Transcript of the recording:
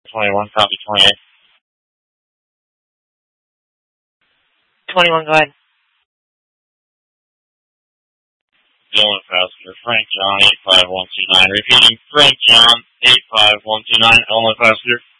21, copy 28. 21, go ahead. Dylan Passenger, Frank John, 85129. Repeating, Frank John, 85129, Illinois Passenger.